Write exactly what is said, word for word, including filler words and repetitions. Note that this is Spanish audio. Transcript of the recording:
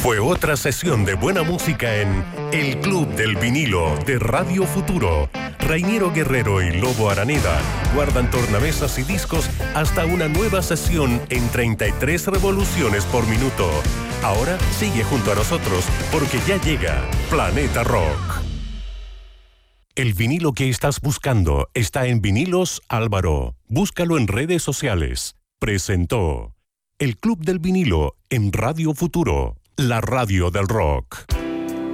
Fue otra sesión de buena música en El Club del Vinilo de Radio Futuro. Reiniero Guerrero y Lobo Araneda guardan tornamesas y discos hasta una nueva sesión en treinta y tres revoluciones por minuto. Ahora sigue junto a nosotros porque ya llega Planeta Rock. El vinilo que estás buscando está en Vinilos Álvaro. Búscalo en redes sociales. Presentó El Club del Vinilo en Radio Futuro, la radio del rock.